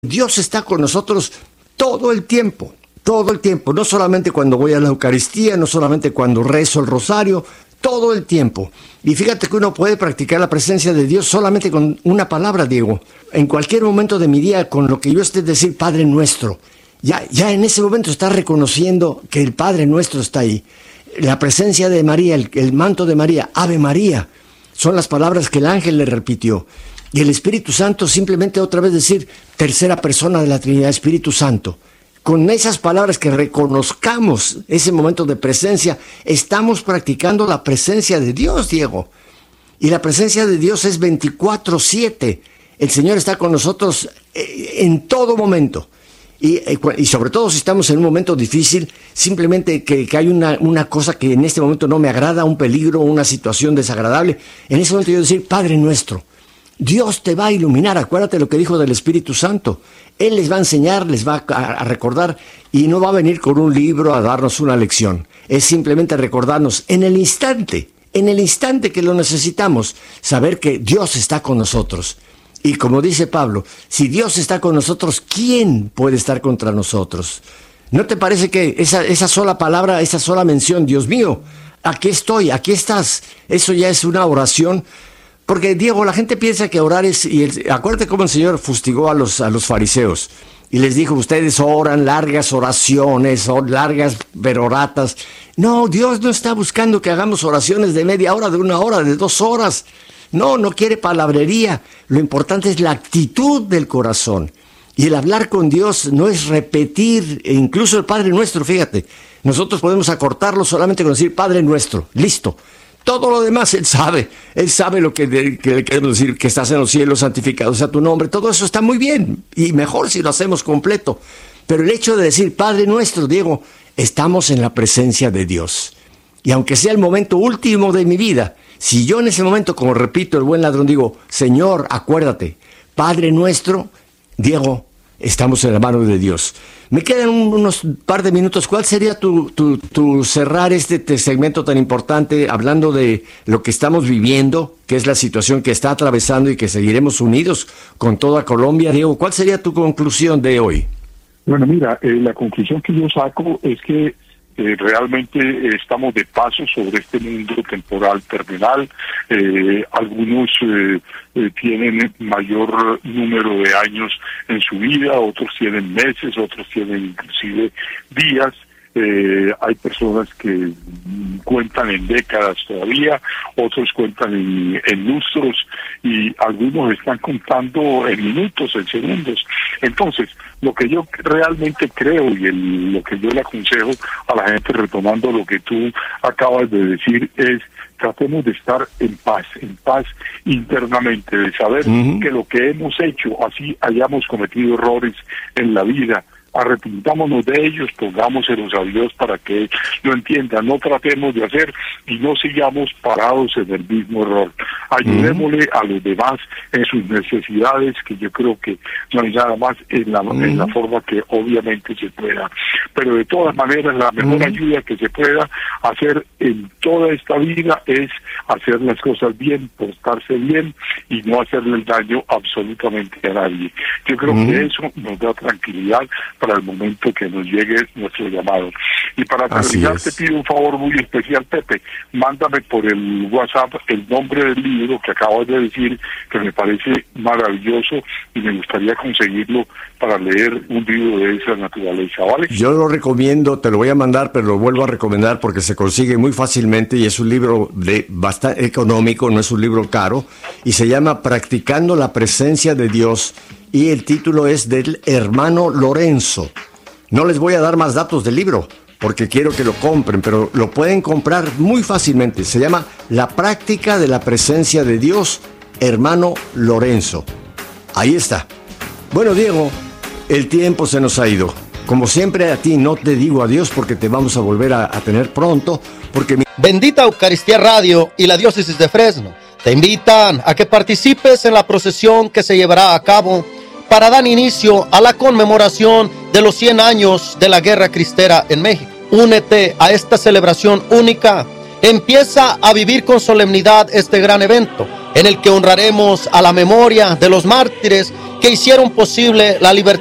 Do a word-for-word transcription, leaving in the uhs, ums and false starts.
Dios está con nosotros todo el tiempo, todo el tiempo, no solamente cuando voy a la Eucaristía, no solamente cuando rezo el rosario, todo el tiempo. Y fíjate que uno puede practicar la presencia de Dios solamente con una palabra, Diego. En cualquier momento de mi día, con lo que yo esté decir Padre Nuestro, ya, ya en ese momento está reconociendo que el Padre Nuestro está ahí. La presencia de María, el, el manto de María, Ave María, son las palabras que el ángel le repitió. Y el Espíritu Santo, simplemente otra vez decir, tercera persona de la Trinidad, Espíritu Santo. Con esas palabras que reconozcamos ese momento de presencia, estamos practicando la presencia de Dios, Diego. Y la presencia de Dios es veinticuatro siete. El Señor está con nosotros en todo momento. Y, y sobre todo si estamos en un momento difícil, simplemente que, que hay una, una cosa que en este momento no me agrada, un peligro, una situación desagradable. En ese momento yo decir, Padre Nuestro, Dios te va a iluminar, acuérdate lo que dijo del Espíritu Santo. Él les va a enseñar, les va a, a recordar y no va a venir con un libro a darnos una lección. Es simplemente recordarnos en el instante, en el instante que lo necesitamos, saber que Dios está con nosotros. Y como dice Pablo, si Dios está con nosotros, ¿quién puede estar contra nosotros? ¿No te parece que esa, esa sola palabra, esa sola mención, Dios mío, aquí estoy, aquí estás, eso ya es una oración? Porque, Diego, la gente piensa que orar es... Y el, acuérdate cómo el Señor fustigó a los, a los fariseos y les dijo, ustedes oran largas oraciones, o largas peroratas. No, Dios no está buscando que hagamos oraciones de media hora, de una hora, de dos horas. No, no quiere palabrería. Lo importante es la actitud del corazón. Y el hablar con Dios no es repetir, e incluso el Padre Nuestro, fíjate. Nosotros podemos acortarlo solamente con decir Padre Nuestro, listo. Todo lo demás Él sabe, Él sabe lo que, de, que le queremos decir, que estás en los cielos, santificado sea tu nombre, todo eso está muy bien, y mejor si lo hacemos completo. Pero el hecho de decir, Padre Nuestro, Diego, estamos en la presencia de Dios. Y aunque sea el momento último de mi vida, si yo en ese momento, como repito, el buen ladrón, digo, Señor, acuérdate, Padre Nuestro, Diego, estamos en la mano de Dios. Me quedan unos par de minutos. ¿Cuál sería tu, tu, tu cerrar este segmento tan importante hablando de lo que estamos viviendo, que es la situación que está atravesando y que seguiremos unidos con toda Colombia? Diego, ¿cuál sería tu conclusión de hoy? Bueno, mira, eh, la conclusión que yo saco es que Eh, realmente eh, estamos de paso sobre este mundo temporal terrenal. Eh, algunos eh, eh, tienen mayor número de años en su vida, otros tienen meses, otros tienen inclusive días. Eh, hay personas que cuentan en décadas todavía, otros cuentan en, en lustros y algunos están contando en minutos, en segundos. Entonces, lo que yo realmente creo y el, lo que yo le aconsejo a la gente, retomando lo que tú acabas de decir, es tratemos de estar en paz, en paz internamente, de saber uh-huh. que lo que hemos hecho, así hayamos cometido errores en la vida, arrepintámonos de ellos, pongámoselos a Dios para que lo entienda, no tratemos de hacer y no sigamos parados en el mismo error. Ayudémosle uh-huh. a los demás en sus necesidades, que yo creo que no hay nada más en la, uh-huh. en la forma que obviamente se pueda. Pero de todas maneras, la mejor uh-huh. ayuda que se pueda hacer en toda esta vida es hacer las cosas bien, portarse bien y no hacerle el daño absolutamente a nadie. Yo creo uh-huh. que eso nos da tranquilidad para el momento que nos llegue nuestro llamado. Y para terminar te pido un favor muy especial, Pepe, mándame por el WhatsApp el nombre del libro que acabas de decir, que me parece maravilloso y me gustaría conseguirlo para leer un libro de esa naturaleza, ¿vale? Yo lo recomiendo, te lo voy a mandar, pero lo vuelvo a recomendar porque se consigue muy fácilmente y es un libro de bastante económico, no es un libro caro, y se llama Practicando la Presencia de Dios. Y el título es del hermano Lorenzo. No les voy a dar más datos del libro, porque quiero que lo compren, pero lo pueden comprar muy fácilmente. Se llama La Práctica de la Presencia de Dios, hermano Lorenzo. Ahí está. Bueno, Diego, el tiempo se nos ha ido. Como siempre, a ti no te digo adiós porque te vamos a volver a, a tener pronto. Porque mi... Bendita Eucaristía Radio y la Diócesis de Fresno te invitan a que participes en la procesión que se llevará a cabo para dar inicio a la conmemoración de los cien años de la Guerra Cristera en México. Únete a esta celebración única. Empieza a vivir con solemnidad este gran evento, en el que honraremos a la memoria de los mártires que hicieron posible la libertad